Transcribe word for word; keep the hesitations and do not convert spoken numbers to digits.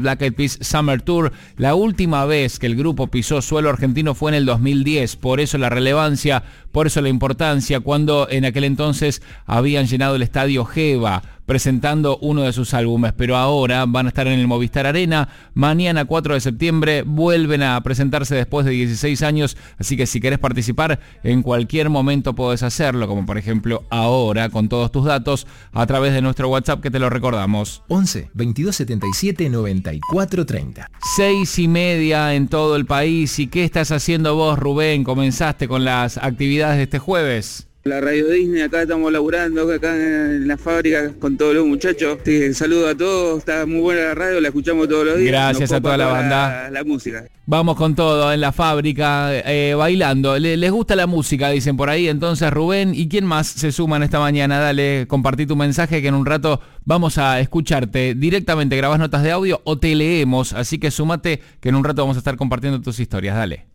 Black Eyed Peas Summer Tour. La última vez que el grupo pisó suelo argentino fue en el dos mil diez, por eso la relevancia, por eso la importancia, cuando en aquel entonces habían llenado el estadio Geva presentando uno de sus álbumes, pero ahora van a estar en el Movistar Arena. Mañana cuatro de septiembre vuelven a presentarse después de dieciséis años, así que si querés participar en cualquier momento podés hacerlo, como por ejemplo ahora con todos tus datos a través de nuestro WhatsApp, que te lo recordamos: once, veintidós setenta y siete, noventa y cuatro treinta. Seis y media en todo el país. ¿Y qué estás haciendo vos, Rubén? ¿Comenzaste con las actividades de este jueves? La Radio Disney, acá estamos laburando, acá en la fábrica con todos los muchachos. Sí, saludo a todos, está muy buena la radio, la escuchamos todos los días. Gracias a toda la banda. La, la música. Vamos con todo en la fábrica, eh, bailando. Le, les gusta la música, dicen por ahí. Entonces, Rubén, ¿y quién más se suman esta mañana? Dale, compartí tu mensaje, que en un rato vamos a escucharte directamente. Grabás notas de audio o te leemos, así que súmate, que en un rato vamos a estar compartiendo tus historias. Dale.